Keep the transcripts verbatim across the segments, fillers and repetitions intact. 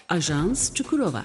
Ajans Çukurova.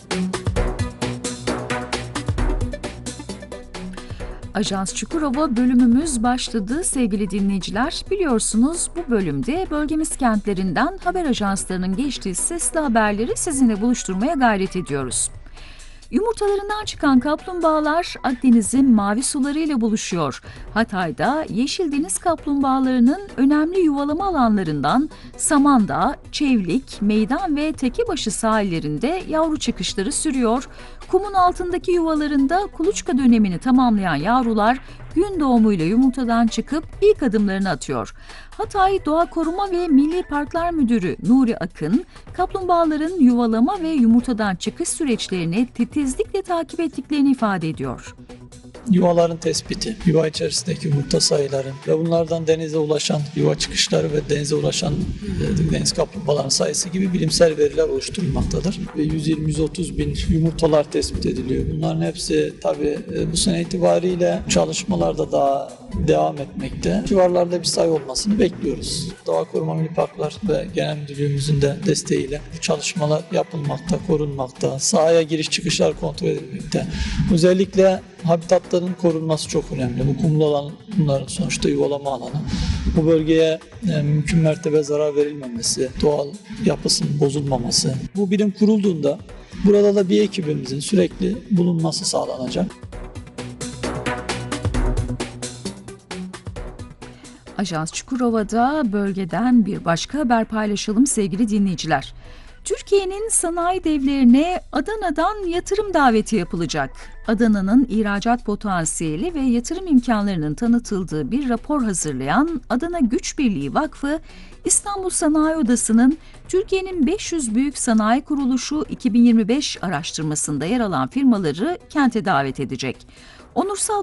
Ajans Çukurova bölümümüz başladı sevgili dinleyiciler. Biliyorsunuz bu bölümde bölgemiz kentlerinden haber ajanslarının geçtiği sesli haberleri sizinle buluşturmaya gayret ediyoruz. Yumurtalarından çıkan kaplumbağalar Akdeniz'in mavi sularıyla buluşuyor. Hatay'da yeşil deniz kaplumbağalarının önemli yuvalama alanlarından Samandağ, Çevlik, Meydan ve Tekebaşı sahillerinde yavru çıkışları sürüyor. Kumun altındaki yuvalarında kuluçka dönemini tamamlayan yavrular gün doğumuyla yumurtadan çıkıp ilk adımlarını atıyor. Hatay Doğa Koruma ve Milli Parklar Müdürü Nuri Akın, kaplumbağaların yuvalama ve yumurtadan çıkış süreçlerini titizlikle takip ettiklerini ifade ediyor. Yuvaların tespiti, yuva içerisindeki yumurta sayıları ve bunlardan denize ulaşan yuva çıkışları ve denize ulaşan e, deniz kaplumbağaların sayısı gibi bilimsel veriler oluşturulmaktadır. Ve yüz yirmi yüz otuz bin yumurtalar tespit ediliyor. Bunların hepsi tabii e, bu sene itibariyle çalışmalarda daha devam etmekte. Civarlarda bir sayı olmasını bekliyoruz. Doğa Koruma Milli Parklar ve Genel Müdürlüğümüzün de desteğiyle bu çalışmalar yapılmakta, korunmakta, sahaya giriş çıkışlar kontrol edilmekte. Özellikle habitatların korunması çok önemli. Bu kumlu alan bunların sonuçta yuvalama alanı. Bu bölgeye e, mümkün mertebe zarar verilmemesi, doğal yapısının bozulmaması. Bu birim kurulduğunda burada da bir ekibimizin sürekli bulunması sağlanacak. Ajans Çukurova'da bölgeden bir başka haber paylaşalım sevgili dinleyiciler. Türkiye'nin sanayi devlerine Adana'dan yatırım daveti yapılacak. Adana'nın ihracat potansiyeli ve yatırım imkanlarının tanıtıldığı bir rapor hazırlayan Adana Güç Birliği Vakfı, İstanbul Sanayi Odası'nın Türkiye'nin beş yüz Büyük Sanayi Kuruluşu iki bin yirmi beş araştırmasında yer alan firmaları kente davet edecek. Onursal